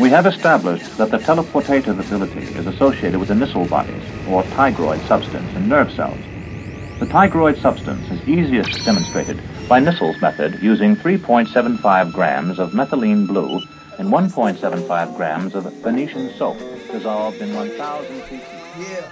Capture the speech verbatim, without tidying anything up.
We have established that the teleportative ability is associated with the Nissl bodies, or tigroid substance, in nerve cells. The tigroid substance is easiest demonstrated by Nissl's method using three point seven five grams of methylene blue and one point seven five grams of Venetian soap dissolved in one thousand c c. Yeah.